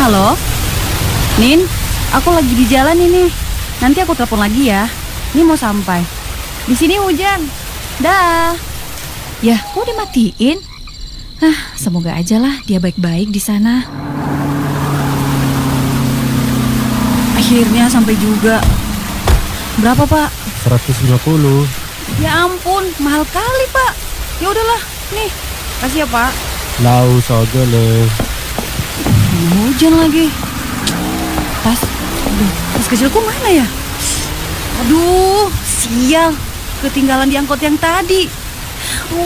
Halo, Nin, aku lagi di jalan ini. Nanti aku telepon lagi ya. Ini mau sampai. Di sini hujan. Dah. Yah, kok dimatiin? Semoga aja lah dia baik-baik di sana. Akhirnya sampai juga. Berapa, Pak? 150. Ya ampun, mahal kali, Pak. Ya udahlah, nih. Kasih ya, Pak. Lau saja le. Hujan lagi. Tas kecilku mana ya? Aduh, sial. Ketinggalan di angkot yang tadi.